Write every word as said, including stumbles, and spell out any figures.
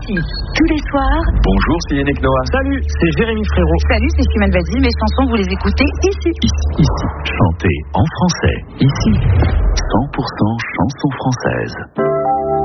ici, tous les soirs. Bonjour, c'est Yannick Noah. Salut, c'est Jérémy Frérot. Salut, c'est Chimène Badi. Mes chansons, vous les écoutez ici. Ici, ici. Chantez en français. Ici, cent pour cent chansons françaises.